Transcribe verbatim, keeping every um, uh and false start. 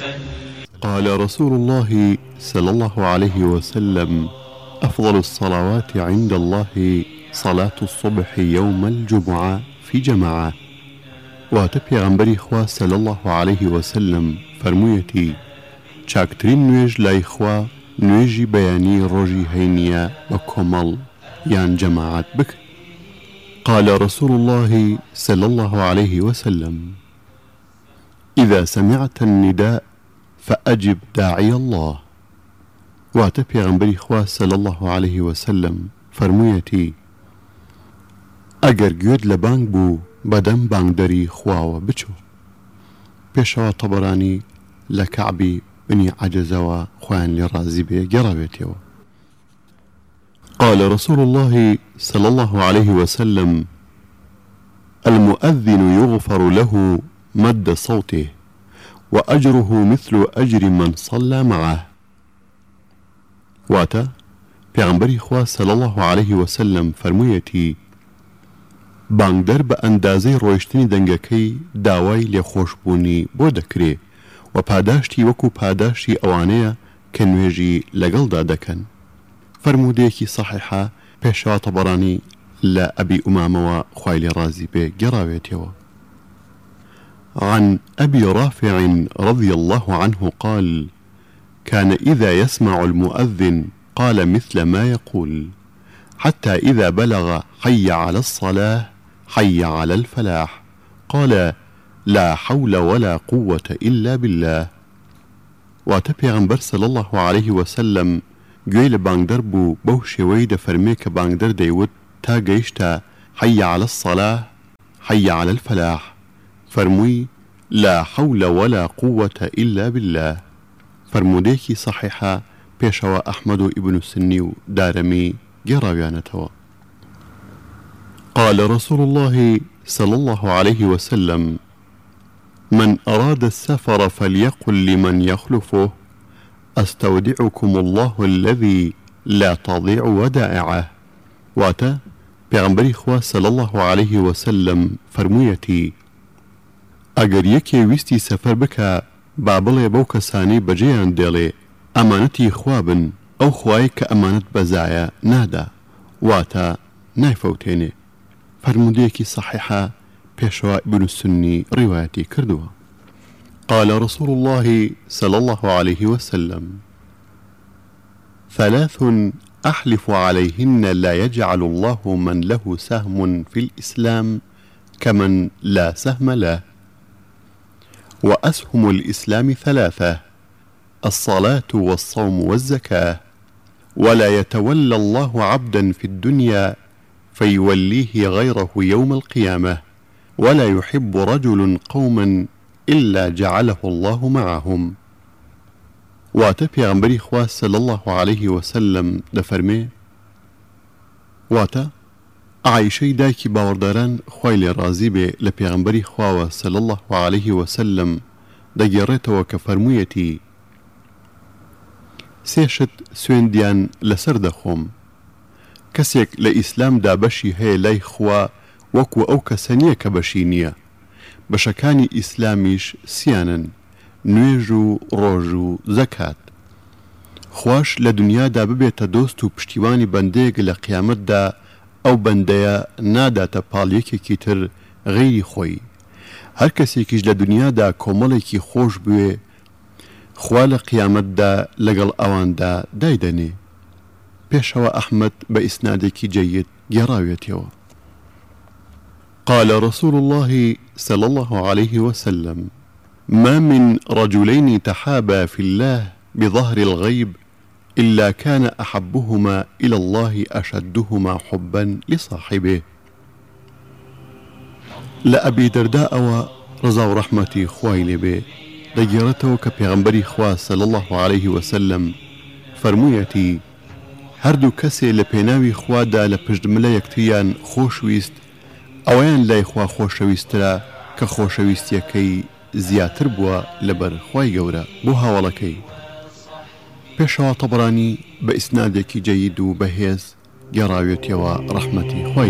قال رسول الله صلى الله عليه وسلم: أفضل الصلوات عند الله صلاة الصبح يوم الجمعة في جماعة. واتبي غنبري خوا صلى الله عليه وسلم فرمويتي: چاکترین نوێژ لای خوا نوێژی بەیانی ڕۆژی هەینیە بە کۆمەڵ یان جەماعەت بکە. قال رسول الله صلى الله عليه وسلم: إذا سمعت النداء فأجب داعي الله. واتە پێغەمبەری خوا صلى الله عليه وسلم فرموویەتی: ئەگەر گوێت لە بانگ بوو بەدەم بانگدەری خواوە بچۆ. پێشەوە تەبەرانی لە کەعبی بنی عەجەزەوە خوایان لێ ڕازی بێ گەڕاوێتەوە. قال رسول الله صلى الله عليه وسلم: المؤذن يغفر له مد صوته وأجره مثل أجر من صلى معه. واتا پیغمبری خوا صلى الله عليه وسلم فرموویەتی: بانگدەر بە ئەندازەی ڕۆیشتنی دەنگەکەی داوای لێخۆشبوونی بۆ دەکرێ و پاداشتی وەکو پاداشتی ئەوانەیە کە نوێژی لەگەڵدا دەکەن. فرمودەیەکی صحیحە پێشەوە تەبەرانی لە ئەبی ئومامەوە خوای لێ ڕازی بێ گەڕاوێتەوە. عن أبي رافع رضي الله عنه قال: كان إذا يسمع المؤذن قال مثل ما يقول، حتى إذا بلغ حي على الصلاة حي على الفلاح قال: لا حول ولا قوة إلا بالله. واتە پێغەمبەر صلى الله عليه وسلم گوێی لە بانگدەر بوو بەو شێوەی دەفەرمێ کە بانگدەر دەیوت تا گەیشتە حي على الصلاة حي على الفلاح فرمووی: لا حول ولا قوة إلا بالله. فرمودێکی صحیحە پێشەوە ئەحمەد و ئیبن سنی و دارەمی گێڕاویانەتەوە. قال رسول الله صلى الله عليه وسلم: من أراد السفر فليقل لمن يخلفه: أستودعكم الله الذي لا تضيع ودائعه. واتا پیغمبری خوا صلى الله عليه وسلم فرموویەتی: ئەگەر یەکێ ویستی سەفەر بکە با بڵێ بەو کەسانەی بەجێیان دێڵێ ئەمانەتی خوا بن، ئەو خوای کە ئەمانەت بەزایە نادا، واتە نایفەوتێنێ. فرمودەیەکی صحیحە پێشەوە ئیبن سنی ڕیوایەتی کردووە. قال رسول الله صلى الله عليه وسلم: ثلاث أحلف عليهن لا يجعل الله من له سهم في الإسلام كمن لا سهم له. وأسهم الإسلام ثلاثة: الصلاة والصوم والزكاة. ولا يتولى الله عبدا في الدنيا فيوليه غيره يوم القيامة، ولا يحب رجل قوما إلا جعله الله معهم. واتە پێغەمبەری خوا صلى الله عليه وسلم دەفەرمێ: واتە عایشەی دایکی باوەڕداران خوای لێ ڕازی بێ لە پێغەمبەری خواوە صلى الله عليه وسلم دەگێڕێتەوە کە فەرموویەتی: سێشت سوێندیان لەسەر دەخۆم. کەسێک لە ئیسلامدا بەشی هەیە لای خوا وەکو ئەو کەسە نییە کە بەشی نییە. بەشەکانی ئیسلامیش سیانن: نوێژ و ڕۆژ و زەکات. خوش لە دنیادا ببێتە دۆست و پشتیوانی بەندەیەک لە قیامەتدا ئەو بەندەیە ناداتە پاڵیەکێکی تر غەیری خۆی. هەر کەسێکیش لە دنیادا کۆمەڵێکی خۆش بوێ خوا لە قیامەتدا لەگەڵ ئەواندا دایدەنێ. پێشەوە ئەحمەد بە ئیسنادێکی جەید گێڕاوێتەوە. قال رسول الله صلى الله عليه وسلم: ما من رجلين تحابا في الله بظهر الغيب إلا كان أحبهما إلى الله أشدهما حبا لصاحبه. لأبي درداء ورضا ورحمتي خوای لێ بێ دەگێڕێتەوە کە پێغەمبەری خوا صلى الله عليه وسلم فەرموویەتی: هەردوو کەسێ لە پێناوی خوادا لە پشتملە یەکتریان خۆشویست ئەوەیان لای خوا خۆشەویسترا کە خۆشەویستیەکەی زیاتر بووە لەبەر خوای گەورە بۆ هاوڵەکەی. پێشەوە تەبەرانی بە ئیسنادێکی جەید و بەهێز گێڕاوێتەوە ڕەحمەتی خوای